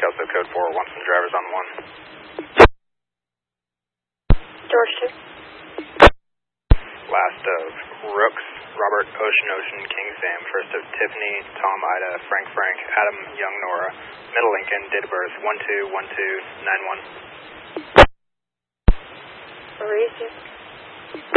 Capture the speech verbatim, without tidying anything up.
Kelso code four, want some drivers on one. George two. Last of Rooks, Robert, Ocean Ocean, King Sam. First of Tiffany, Tom Ida, Frank Frank, Adam Young Nora. Middle Lincoln, date of birth one two one two nine one. Maurice.